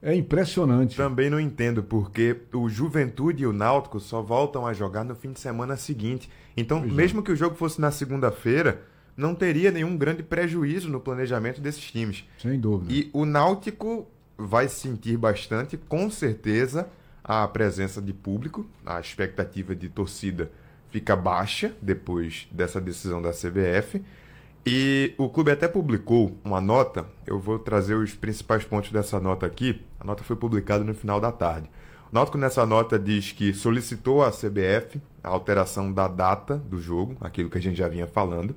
É impressionante. Também não entendo, porque o Juventude e o Náutico só voltam a jogar no fim de semana seguinte. Então, mesmo que o jogo fosse na segunda-feira, não teria nenhum grande prejuízo no planejamento desses times. Sem dúvida. E o Náutico vai sentir bastante, com certeza, a presença de público. A expectativa de torcida fica baixa depois dessa decisão da CBF. E o clube até publicou uma nota, eu vou trazer os principais pontos dessa nota aqui. A nota foi publicada no final da tarde. O Náutico nessa nota diz que solicitou à CBF a alteração da data do jogo, aquilo que a gente já vinha falando,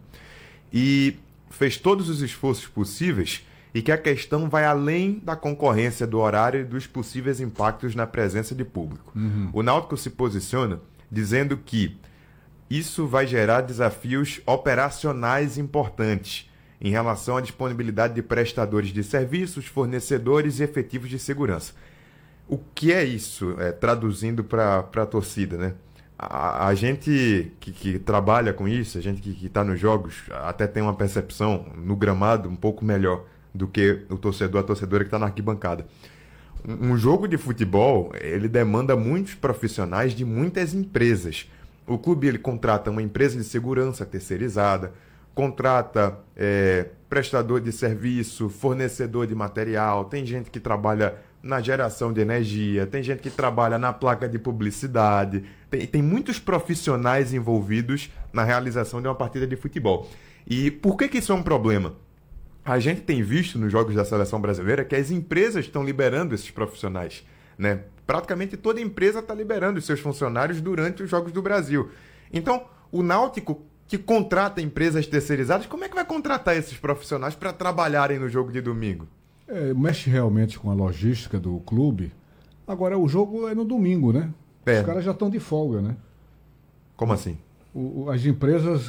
e fez todos os esforços possíveis e que a questão vai além da concorrência do horário e dos possíveis impactos na presença de público. O Náutico se posiciona dizendo que isso vai gerar desafios operacionais importantes em relação à disponibilidade de prestadores de serviços, fornecedores e efetivos de segurança. O que é isso, traduzindo para a torcida, né? A gente que trabalha com isso, a gente que está nos jogos, até tem uma percepção no gramado um pouco melhor do que o torcedor, a torcedora que está na arquibancada. Um jogo de futebol, ele demanda muitos profissionais de muitas empresas. O clube ele contrata uma empresa de segurança terceirizada, contrata prestador de serviço, fornecedor de material, tem gente que trabalha na geração de energia, tem gente que trabalha na placa de publicidade, tem muitos profissionais envolvidos na realização de uma partida de futebol. E por que isso é um problema? A gente tem visto nos jogos da seleção brasileira que as empresas estão liberando esses profissionais, né? Praticamente toda empresa está liberando os seus funcionários durante os Jogos do Brasil. Então, o Náutico, que contrata empresas terceirizadas, como é que vai contratar esses profissionais para trabalharem no jogo de domingo? Mexe realmente com a logística do clube. Agora, o jogo é no domingo, né? Os caras já estão de folga, né? Como assim? As empresas,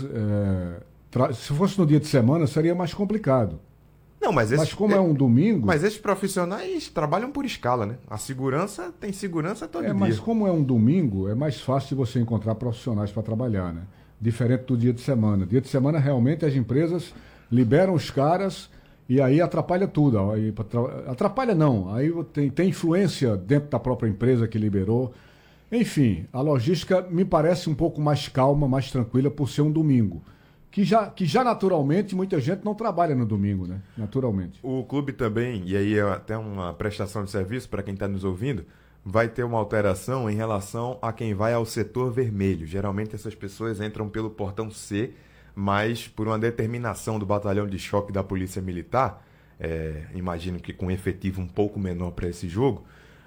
se fosse no dia de semana, seria mais complicado. Não, mas como é um domingo... Mas esses profissionais trabalham por escala, né? A segurança tem segurança todo dia. Mas como é um domingo, é mais fácil de você encontrar profissionais para trabalhar, né? Diferente do dia de semana. Dia de semana, realmente, as empresas liberam os caras e aí atrapalha tudo. Atrapalha não, aí tem influência dentro da própria empresa que liberou. Enfim, a logística me parece um pouco mais calma, mais tranquila por ser um domingo. Que já naturalmente muita gente não trabalha no domingo, né? Naturalmente. O clube também, e aí é até uma prestação de serviço para quem está nos ouvindo, vai ter uma alteração em relação a quem vai ao setor vermelho. Geralmente essas pessoas entram pelo portão C, mas por uma determinação do batalhão de choque da Polícia Militar, imagino que com um efetivo um pouco menor para esse jogo,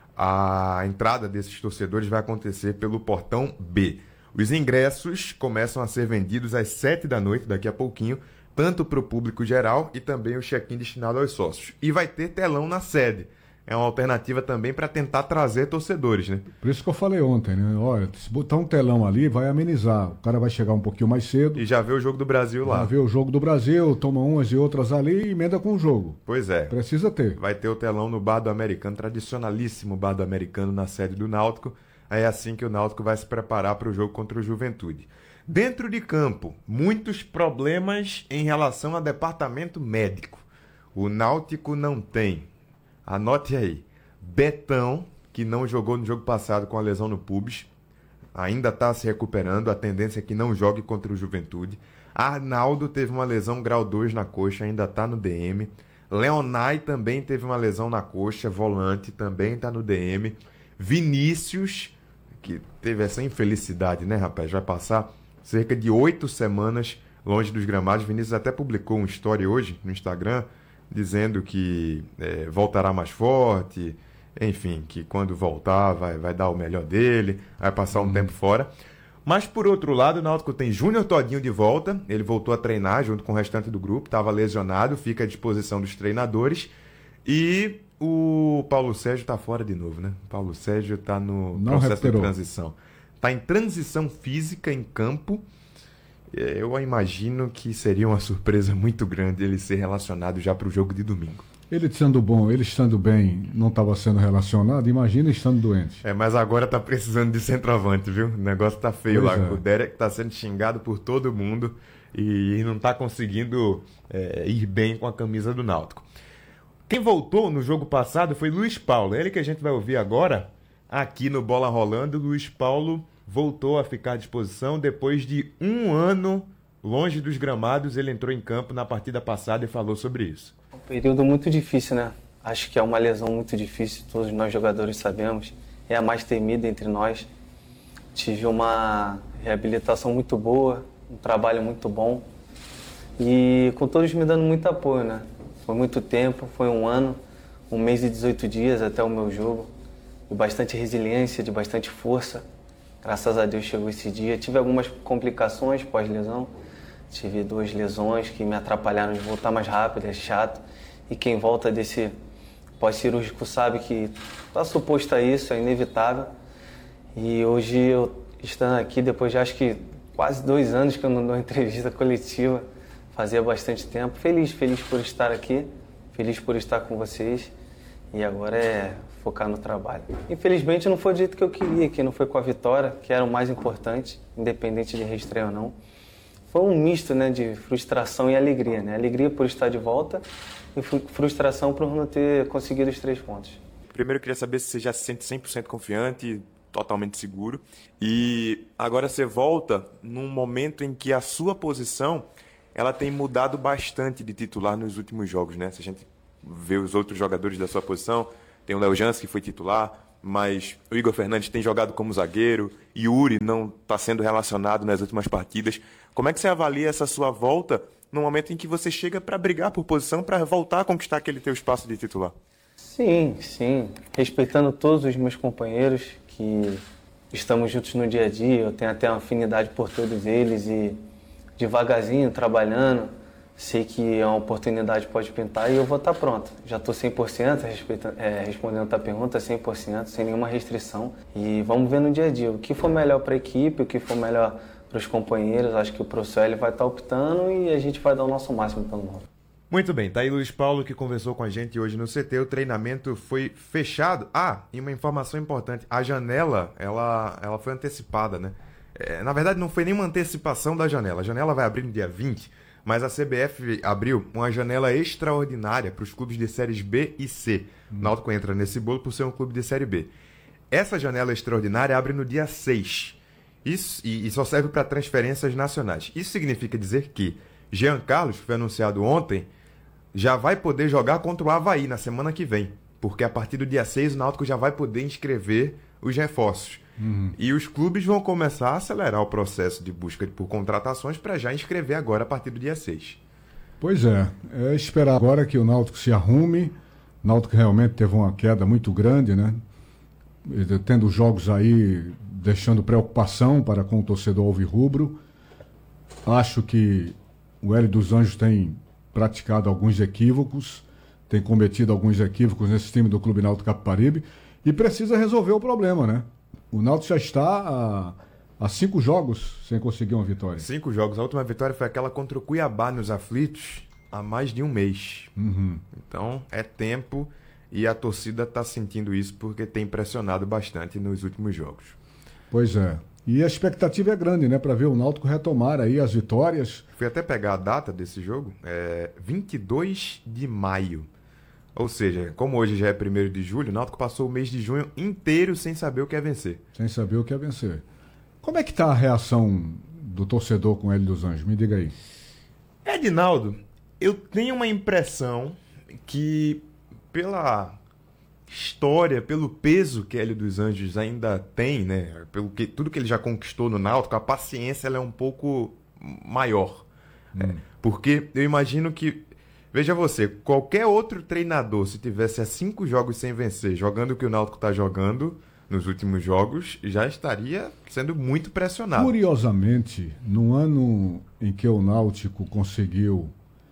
a entrada desses torcedores vai acontecer pelo portão B. Os ingressos começam a ser vendidos às 7 da noite, daqui a pouquinho, tanto para o público geral e também o check-in destinado aos sócios. E vai ter telão na sede. É uma alternativa também para tentar trazer torcedores, né? Por isso que eu falei ontem, né? Olha, se botar um telão ali, vai amenizar. O cara vai chegar um pouquinho mais cedo. E já vê o jogo do Brasil lá. Já vê o jogo do Brasil, toma umas e outras ali e emenda com o jogo. Pois é. Precisa ter. Vai ter o telão no Bar do Americano, tradicionalíssimo Bar do Americano na sede do Náutico. É assim que o Náutico vai se preparar para o jogo contra o Juventude. Dentro de campo, muitos problemas em relação ao departamento médico. O Náutico não tem, anote aí, Betão, que não jogou no jogo passado com a lesão no pubis, ainda está se recuperando, a tendência é que não jogue contra o Juventude. Arnaldo teve uma lesão grau 2 na coxa, ainda está no DM. Leonai também teve uma lesão na coxa, volante, também está no DM. Vinícius, que teve essa infelicidade, né, rapaz? Vai passar cerca de 8 semanas longe dos gramados. Vinícius até publicou uma story hoje no Instagram, dizendo que voltará mais forte, enfim, que quando voltar vai dar o melhor dele, vai passar um tempo fora. Mas, por outro lado, o Náutico tem Júnior Todinho de volta, ele voltou a treinar junto com o restante do grupo, estava lesionado, fica à disposição dos treinadores, e o Paulo Sérgio está fora de novo, né? O Paulo Sérgio está no processo de transição. Está em transição física em campo. Eu imagino que seria uma surpresa muito grande ele ser relacionado já para o jogo de domingo. Ele estando bom, ele estando bem, não estava sendo relacionado, imagina estando doente. Mas agora está precisando de centroavante, viu? O negócio está feio lá. O Derek está sendo xingado por todo mundo e não está conseguindo ir bem com a camisa do Náutico. Quem voltou no jogo passado foi Luiz Paulo. Ele que a gente vai ouvir agora aqui no Bola Rolando. Luiz Paulo voltou a ficar à disposição depois de um ano longe dos gramados. Ele entrou em campo na partida passada e falou sobre isso. Um período muito difícil, né? Acho que é uma lesão muito difícil, todos nós jogadores sabemos. É a mais temida entre nós. Tive uma reabilitação muito boa, um trabalho muito bom. E com todos me dando muito apoio, né? Foi muito tempo, foi um ano, 1 mês e 18 dias até o meu jogo. De bastante resiliência, de bastante força. Graças a Deus chegou esse dia. Tive algumas complicações pós-lesão. Tive 2 lesões que me atrapalharam de voltar mais rápido, é chato. E quem volta desse pós-cirúrgico sabe que está suposto a isso, é inevitável. E hoje eu estando aqui, depois de acho que quase 2 anos que eu não dou entrevista coletiva, fazia bastante tempo. Feliz por estar aqui, feliz por estar com vocês. E agora é focar no trabalho. Infelizmente não foi do jeito que eu queria, que não foi com a vitória, que era o mais importante, independente de reestreia ou não. Foi um misto, né, de frustração e alegria, né? Alegria por estar de volta e frustração por não ter conseguido os 3 pontos. Primeiro eu queria saber se você já se sente 100% confiante, totalmente seguro. E agora você volta num momento em que a sua posição ela tem mudado bastante de titular nos últimos jogos, né? Se a gente vê os outros jogadores da sua posição, tem o Léo Jans que foi titular, mas o Igor Fernandes tem jogado como zagueiro, Yuri não está sendo relacionado nas últimas partidas. Como é que você avalia essa sua volta no momento em que você chega para brigar por posição, para voltar a conquistar aquele teu espaço de titular? Sim. Respeitando todos os meus companheiros que estamos juntos no dia a dia, eu tenho até uma afinidade por todos eles e devagarzinho, trabalhando, sei que a oportunidade pode pintar e eu vou estar pronto. Já estou 100% respondendo a tua pergunta, 100%, sem nenhuma restrição. E vamos ver no dia a dia o que for melhor para a equipe, o que for melhor para os companheiros. Acho que o professor ele vai estar optando e a gente vai dar o nosso máximo pelo novo. Muito bem, tá aí Luiz Paulo que conversou com a gente hoje no CT. O treinamento foi fechado. E uma informação importante, a janela, ela foi antecipada, né? Na verdade não foi nenhuma antecipação da janela. A janela vai abrir no dia 20, mas a CBF abriu uma janela extraordinária para os clubes de séries B e C. O Náutico entra nesse bolo por ser um clube de série B. Essa janela extraordinária abre no dia 6. Isso, e só serve para transferências nacionais. Isso significa dizer que Jean Carlos, que foi anunciado ontem, já vai poder jogar contra o Avaí na semana que vem, porque a partir do dia 6 o Náutico já vai poder inscrever os reforços. E os clubes vão começar a acelerar o processo de busca por contratações para já inscrever agora a partir do dia 6. Pois é esperar agora que o Náutico se arrume. O Náutico realmente teve uma queda muito grande, né? Tendo jogos aí deixando preocupação para com o torcedor alvirrubro. Acho que o Hélio dos Anjos tem praticado alguns equívocos, tem cometido alguns equívocos nesse time do Clube Náutico Capibaribe e precisa resolver o problema, né? O Náutico já está há 5 jogos sem conseguir uma vitória. 5 jogos. A última vitória foi aquela contra o Cuiabá nos aflitos há mais de um mês. Então é tempo e a torcida está sentindo isso porque tem pressionado bastante nos últimos jogos. Pois é. E a expectativa é grande, né? Para ver o Náutico retomar aí as vitórias. Fui até pegar a data desse jogo, 22 de maio. Ou seja, como hoje já é 1º de julho, o Náutico passou o mês de junho inteiro sem saber o que é vencer. Sem saber o que é vencer. Como é que está a reação do torcedor com o Hélio dos Anjos? Me diga aí. Edinaldo, eu tenho uma impressão que pela história, pelo peso que Hélio dos Anjos ainda tem, né? Tudo que ele já conquistou no Náutico, a paciência ela é um pouco maior. Porque eu imagino que, veja você, qualquer outro treinador, se tivesse 5 jogos sem vencer, jogando o que o Náutico está jogando nos últimos jogos, já estaria sendo muito pressionado. Curiosamente, no ano em que o Náutico conseguiu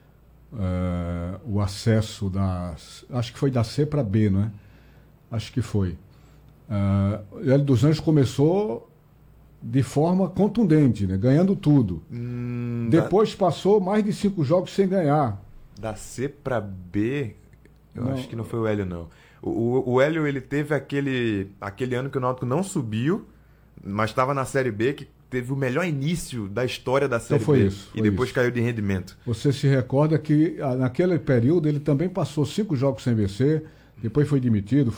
o acesso acho que foi da C para B, não é? Acho que foi. O Hélio dos Anjos começou de forma contundente, né? Ganhando tudo. Depois passou mais de 5 jogos sem ganhar. Da C para B, eu acho que não foi o Hélio, não. O Hélio, ele teve aquele ano que o Náutico não subiu, mas estava na Série B, que teve o melhor início da história da Série foi B isso, e foi depois isso. caiu de rendimento. Você se recorda que naquele período ele também passou 5 jogos sem vencer, depois foi demitido,